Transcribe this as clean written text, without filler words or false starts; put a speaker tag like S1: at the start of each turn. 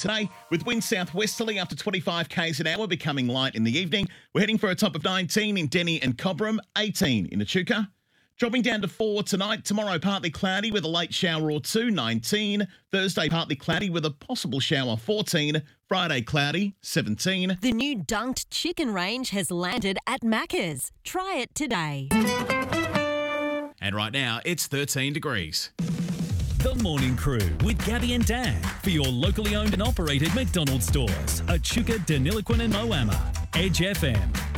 S1: today, with winds southwesterly up to 25 k's an hour, becoming light in the evening. We're heading for a top of 19 in Denny and Cobram, 18 in Echuca. Dropping down to 4 tonight. Tomorrow, partly cloudy with a late shower or two, 19. Thursday, partly cloudy with a possible shower, 14. Friday, cloudy, 17.
S2: The new dunked chicken range has landed at Macca's. Try it today.
S1: And right now, it's 13 degrees.
S3: The Morning Crew with Gabby and Dan for your locally owned and operated McDonald's stores, Echuca, Deniliquin and Moama. Edge FM.